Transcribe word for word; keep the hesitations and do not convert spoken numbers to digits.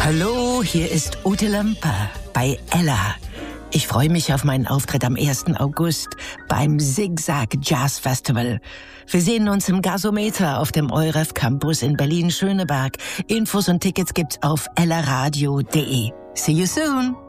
Hallo, hier ist Ute Lampe bei Ella. Ich freue mich auf meinen Auftritt am ersten August beim Zigzag Jazz Festival. Wir sehen uns im Gasometer auf dem Euref Campus in Berlin-Schöneberg. Infos und Tickets gibt's auf ellaradio punkt de. See you soon!